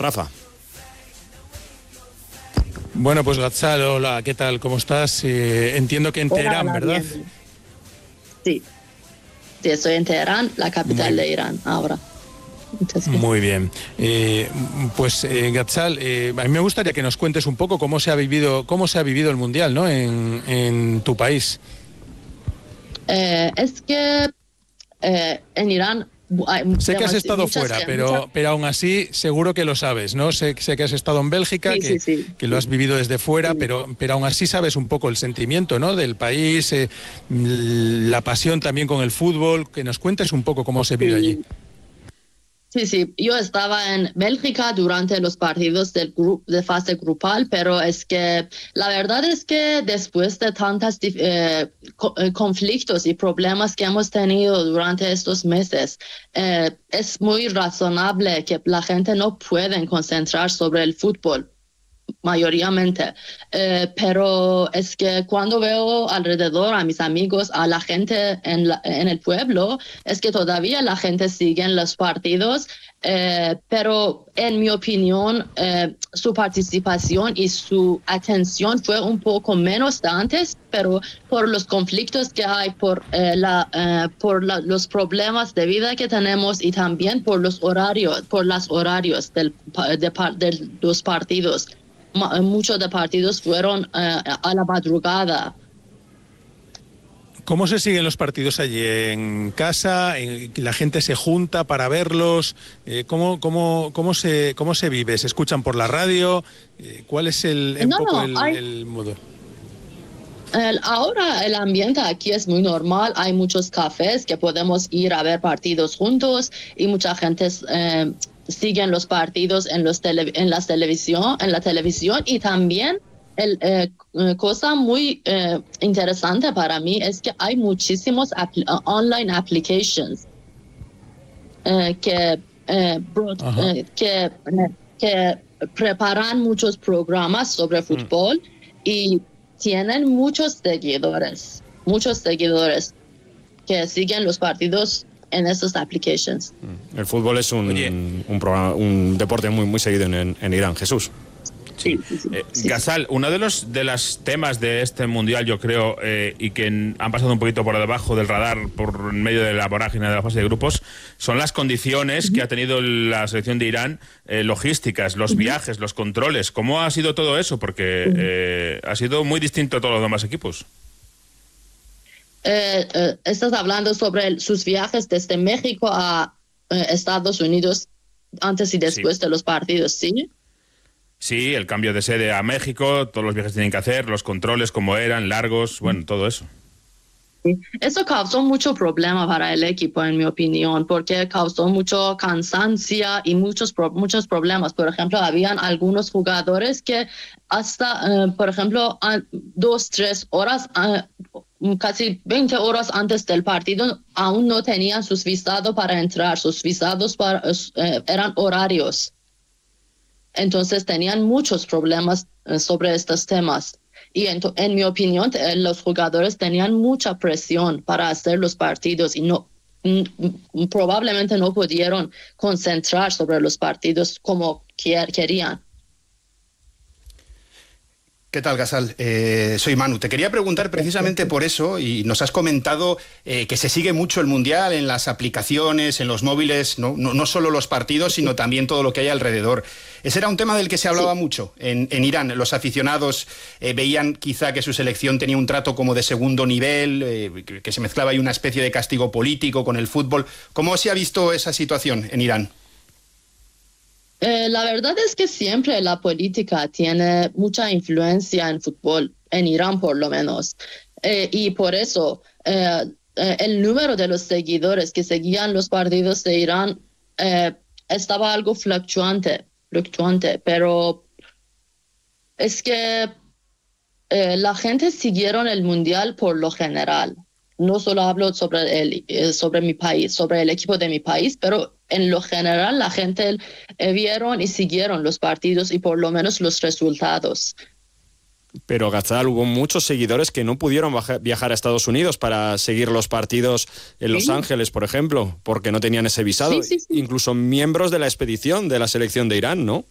Rafa. Bueno, pues Ghazal, hola, ¿qué tal? ¿Cómo estás? Entiendo que en Teherán, Hola, ¿verdad? bien. Sí, estoy en Teherán, la capital de Irán ahora. Muy bien. Ghazal, a mí me gustaría que nos cuentes un poco cómo se ha vivido el Mundial, ¿no? En tu país. Es que en Irán hay Sé que has estado mucha fuera, gente, pero aún así seguro que lo sabes, ¿no? Sé que has estado en Bélgica, sí, que lo has vivido desde fuera, sí. pero aún así sabes un poco el sentimiento, ¿no? Del país, la pasión también con el fútbol. Que nos cuentes un poco cómo se vive allí. Sí, yo estaba en Bélgica durante los partidos de fase grupal, pero es que la verdad es que después de tantos conflictos y problemas que hemos tenido durante estos meses, es muy razonable que la gente no pueda concentrar sobre el fútbol mayoritariamente, pero es que cuando veo alrededor a mis amigos, a la gente en el pueblo, es que todavía la gente sigue en los partidos, pero en mi opinión su participación y su atención fue un poco menos de antes, pero por los conflictos que hay, por los problemas de vida que tenemos y también por los horarios de los partidos. Muchos de partidos fueron a la madrugada. ¿Cómo se siguen los partidos allí? ¿En casa? ¿La gente se junta para verlos? ¿Cómo se vive? ¿Se escuchan por la radio? ¿Cuál es el modo? Ahora el ambiente aquí es muy normal. Hay muchos cafés que podemos ir a ver partidos juntos y mucha gente siguen los partidos en la televisión y también cosa muy interesante para mí es que hay muchísimos online applications que preparan muchos programas sobre fútbol y tienen muchos seguidores que siguen los partidos en esas applications. El fútbol es un deporte muy, muy seguido en Irán. Jesús. Sí. Ghazal, uno de los temas de este mundial, yo creo, y que han pasado un poquito por debajo del radar por medio de la vorágine de la fase de grupos, son las condiciones que ha tenido la selección de Irán, logísticas, los viajes, los controles. ¿Cómo ha sido todo eso? Porque ha sido muy distinto a todos los demás equipos. Estás hablando sobre sus viajes desde México a Estados Unidos antes y después de los partidos, ¿sí? Sí, el cambio de sede a México, todos los viajes que tienen que hacer, los controles, cómo eran, largos, bueno, todo eso. Eso causó mucho problema para el equipo, en mi opinión, porque causó mucho cansancio y muchos problemas. Por ejemplo, habían algunos jugadores que hasta, por ejemplo, 2-3 horas, casi 20 horas antes del partido, aún no tenían sus visados para entrar. Sus visados eran horarios. Entonces tenían muchos problemas sobre estos temas. Y en mi opinión, los jugadores tenían mucha presión para hacer los partidos y probablemente no pudieron concentrar sobre los partidos como querían. ¿Qué tal, Ghazal? Soy Manu. Te quería preguntar precisamente por eso, y nos has comentado que se sigue mucho el Mundial en las aplicaciones, en los móviles, no solo los partidos, sino también todo lo que hay alrededor. Ese era un tema del que se hablaba mucho en Irán. Los aficionados veían quizá que su selección tenía un trato como de segundo nivel, que se mezclaba ahí una especie de castigo político con el fútbol. ¿Cómo se ha visto esa situación en Irán? La verdad es que siempre la política tiene mucha influencia en fútbol, en Irán por lo menos. Y por eso el número de los seguidores que seguían los partidos de Irán estaba algo fluctuante, pero es que la gente siguieron el Mundial por lo general. No solo hablo sobre mi país, sobre el equipo de mi país, pero en lo general la gente vieron y siguieron los partidos y por lo menos los resultados. Pero, Ghazal, hubo muchos seguidores que no pudieron viajar a Estados Unidos para seguir los partidos en Los Ángeles, por ejemplo, porque no tenían ese visado. Sí. Incluso miembros de la expedición de la selección de Irán, ¿no?